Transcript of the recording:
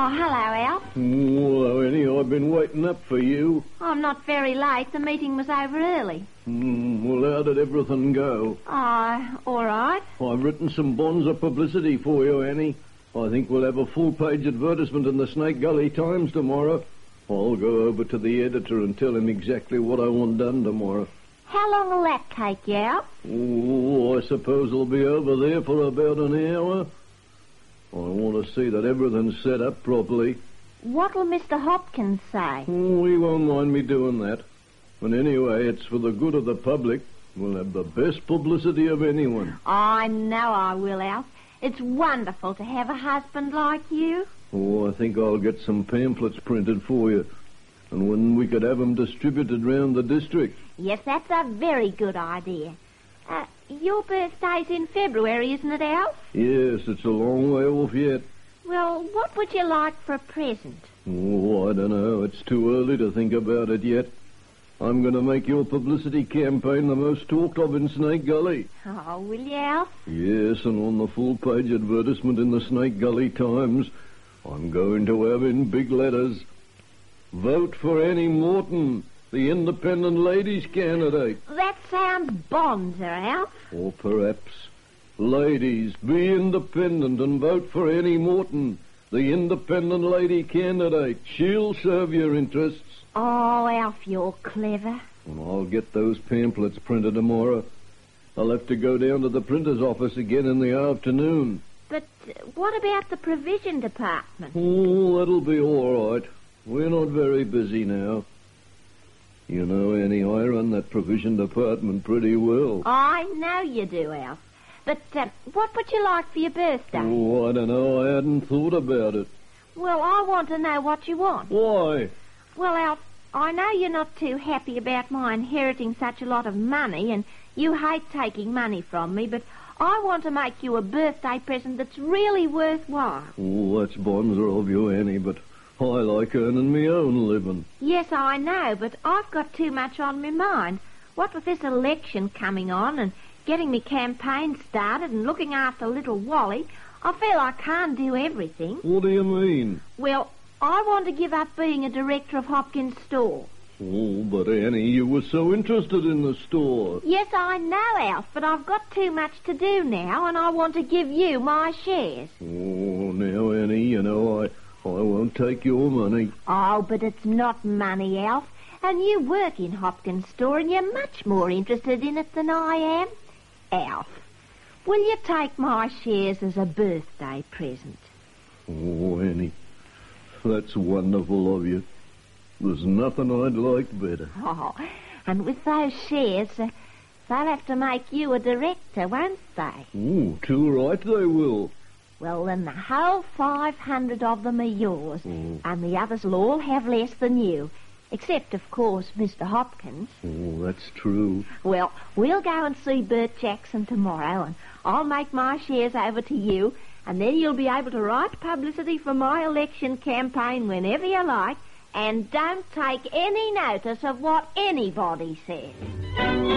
Oh, hello, Alf. Hello, Annie. I've been waiting up for you. I'm not very late. The meeting was over early. Well, how did everything go? All right. I've written some bonza publicity for you, Annie. I think we'll have a full-page advertisement in the Snake Gully Times tomorrow. I'll go over to the editor and tell him exactly what I want done tomorrow. How long will that take you, Alf? I suppose I'll be over there for about an hour. I want to see that everything's set up properly. What'll Mr. Hopkins say? He won't mind me doing that. And anyway, it's for the good of the public. We'll have the best publicity of anyone. I know I will, Alf. It's wonderful to have a husband like you. I think I'll get some pamphlets printed for you. And when we could have them distributed round the district. Yes, that's a very good idea. Your birthday's in February, isn't it, Alf? Yes, it's a long way off yet. Well, what would you like for a present? I don't know. It's too early to think about it yet. I'm going to make your publicity campaign the most talked of in Snake Gully. Oh, will you, Alf? Yes, and on the full-page advertisement in the Snake Gully Times, I'm going to have in big letters, "Vote for Annie Morton, the independent ladies candidate." That sounds bonza, Alf. Or perhaps, "Ladies, be independent and vote for Annie Morton, the independent lady candidate. She'll serve your interests." Oh, Alf, you're clever. And I'll get those pamphlets printed tomorrow. I'll have to go down to the printer's office again in the afternoon. But what about the provision department? That'll be all right. We're not very busy now. You know, Annie, I run that provision department pretty well. I know you do, Alf. But what would you like for your birthday? I don't know. I hadn't thought about it. Well, I want to know what you want. Why? Well, Alf, I know you're not too happy about my inheriting such a lot of money, and you hate taking money from me, but I want to make you a birthday present that's really worthwhile. That's bonza of you, Annie, but I like earning my own living. Yes, I know, but I've got too much on my mind. What with this election coming on and getting me campaign started and looking after little Wally, I feel I can't do everything. What do you mean? Well, I want to give up being a director of Hopkins' store. But Annie, you were so interested in the store. Yes, I know, Alf, but I've got too much to do now, and I want to give you my shares. Now, Annie, you know, I won't take your money. Oh, but it's not money, Alf. And you work in Hopkins' store, and you're much more interested in it than I am. Alf, will you take my shares as a birthday present? Annie, that's wonderful of you. There's nothing I'd like better. Oh, and with those shares, they'll have to make you a director, won't they? Too right they will. Well, then the whole 500 of them are yours, and the others will all have less than you, except, of course, Mr. Hopkins. That's true. Well, we'll go and see Bert Jackson tomorrow, and I'll make my shares over to you, and then you'll be able to write publicity for my election campaign whenever you like, and don't take any notice of what anybody says.